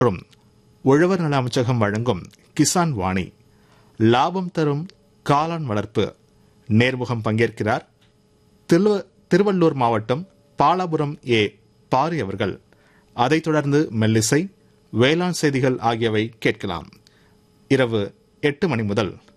மற்றும் உழவர் நல அமைச்சகம் வழங்கும் கிசான் வாணி லாபம் தரும் காளான் வளர்ப்பு நேர்முகம் பங்கேற்கிறார் திருவள்ளூர் மாவட்டம் பாலாபுரம் பாரி அவர்கள். அதைத் தொடர்ந்து மெல்லிசை, வேளாண் செய்திகள் ஆகியவை கேட்கலாம். இரவு 8 மணி முதல்